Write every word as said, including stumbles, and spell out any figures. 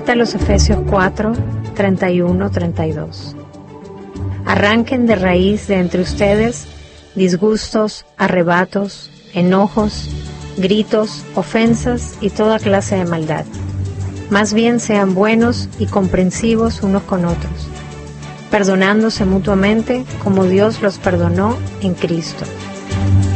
Cita los Efesios cuatro, treinta y uno, treinta y dos. Arranquen de raíz de entre ustedes disgustos, arrebatos, enojos, gritos, ofensas y toda clase de maldad. Más bien sean buenos y comprensivos unos con otros, perdonándose mutuamente como Dios los perdonó en Cristo.